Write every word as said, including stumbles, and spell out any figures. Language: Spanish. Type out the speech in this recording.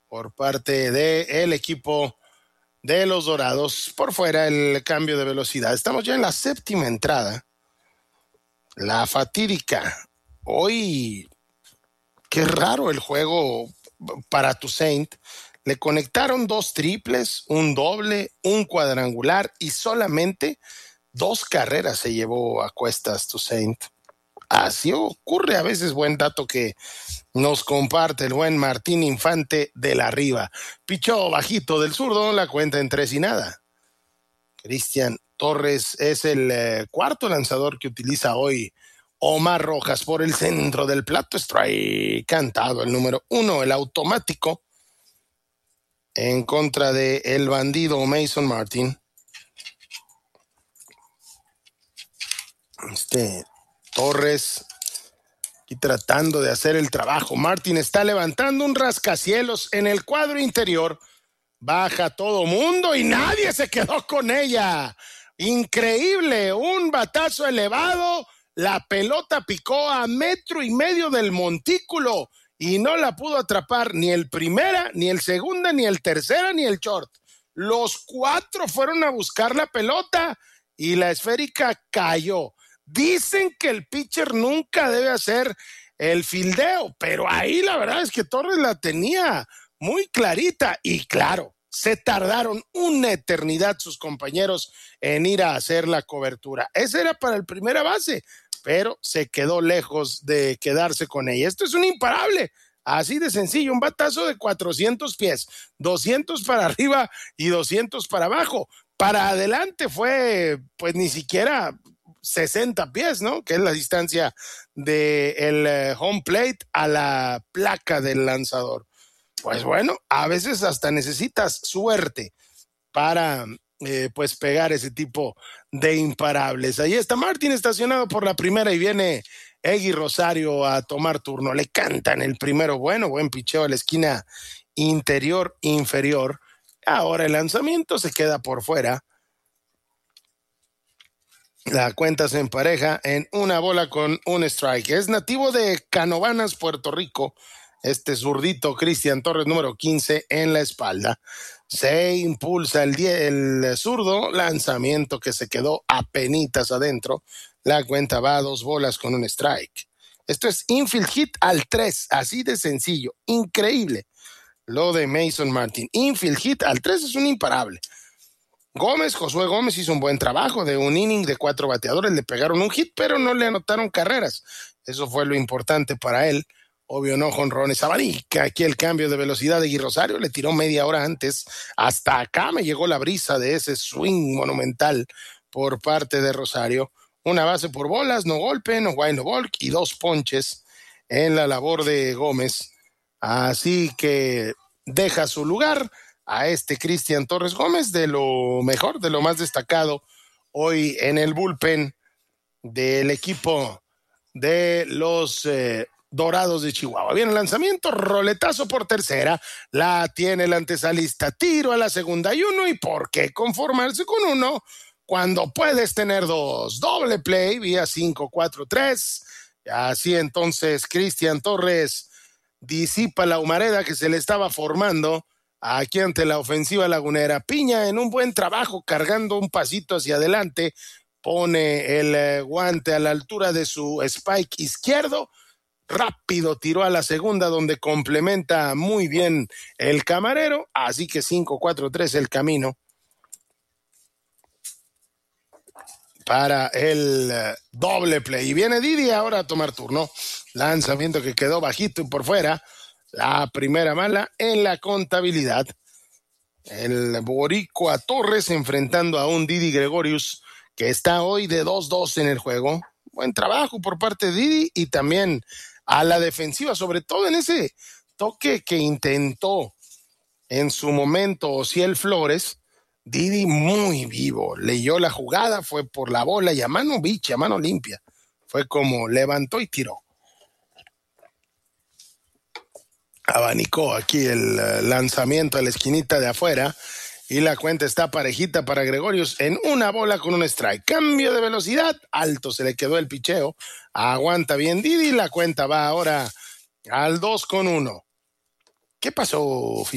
por parte del equipo de los Dorados. Por fuera el cambio de velocidad. Estamos ya en la séptima entrada. La fatídica. Hoy, qué raro el juego para Toussaint. Le conectaron dos triples, un doble, un cuadrangular y solamente dos carreras se llevó a cuestas Toussaint. Así ocurre a veces. Buen dato que nos comparte el buen Martín Infante de la Riva. Pichó bajito del zurdo, la cuenta en tres y nada. Cristian Torres es el eh, cuarto lanzador que utiliza hoy Omar Rojas por el centro del plato. Strike cantado el número uno, el automático, en contra de el bandido Mason Martin. Este Torres y tratando de hacer el trabajo. Martin está levantando un rascacielos en el cuadro interior. Baja todo mundo y nadie se quedó con ella. Increíble, un batazo elevado. La pelota picó a metro y medio del montículo y no la pudo atrapar ni el primera, ni el segunda, ni el tercera, ni el short. Los cuatro fueron a buscar la pelota y la esférica cayó. Dicen que el pitcher nunca debe hacer el fildeo, pero ahí la verdad es que Torres la tenía muy clarita y claro, se tardaron una eternidad sus compañeros en ir a hacer la cobertura. Ese era para el primera base, pero se quedó lejos de quedarse con ella. Esto es un imparable, así de sencillo, un batazo de cuatrocientos pies, doscientos para arriba y doscientos para abajo. Para adelante fue pues ni siquiera sesenta pies, ¿no? Que es la distancia del de home plate a la placa del lanzador. Pues bueno, a veces hasta necesitas suerte para eh, pues pegar ese tipo de imparables. Ahí está Martín estacionado por la primera y viene Egui Rosario a tomar turno. Le cantan el primero, bueno, buen picheo a la esquina interior inferior. Ahora el lanzamiento se queda por fuera. La cuenta se empareja en una bola con un strike. Es nativo de Canovanas, Puerto Rico. Este zurdito Cristian Torres, número quince, en la espalda. Se impulsa el, die- el zurdo, lanzamiento que se quedó apenitas adentro. La cuenta va a dos bolas con un strike. Esto es infield hit al tres, así de sencillo. Increíble lo de Mason Martin. Infield hit al tres es un imparable. Gómez, Josué Gómez hizo un buen trabajo de un inning de cuatro bateadores, le pegaron un hit, pero no le anotaron carreras. Eso fue lo importante para él. Obvio no jonrones. Abanica aquí el cambio de velocidad de Egui Rosario, le tiró media hora antes. Hasta acá me llegó la brisa de ese swing monumental por parte de Rosario. Una base por bolas, no golpe, no guay, no walk y dos ponches en la labor de Gómez. Así que deja su lugar a este Cristian Torres Gómez, de lo mejor, de lo más destacado hoy en el bullpen del equipo de los eh, Dorados de Chihuahua. Viene el lanzamiento, roletazo por tercera, la tiene el antesalista, tiro a la segunda y uno, y por qué conformarse con uno cuando puedes tener dos. Doble play vía cinco cuatro tres. Así entonces Cristian Torres disipa la humareda que se le estaba formando aquí ante la ofensiva lagunera. Piña en un buen trabajo, cargando un pasito hacia adelante, pone el eh, guante a la altura de su spike izquierdo, rápido tiró a la segunda donde complementa muy bien el camarero, así que cinco cuatro tres el camino para el uh, doble play. Y viene Didi ahora a tomar turno. Lanzamiento que quedó bajito y por fuera. La primera mala en la contabilidad. El boricua Torres enfrentando a un Didi Gregorius que está hoy de dos dos en el juego. Buen trabajo por parte de Didi y también a la defensiva, sobre todo en ese toque que intentó en su momento Ociel Flores. Didi muy vivo, leyó la jugada, fue por la bola y a mano bicha, a mano limpia. Fue como levantó y tiró. Abanicó aquí el lanzamiento a la esquinita de afuera y la cuenta está parejita para Gregorius en una bola con un strike. Cambio de velocidad, alto se le quedó el picheo, aguanta bien Didi, la cuenta va ahora al dos con uno. ¿Qué pasó,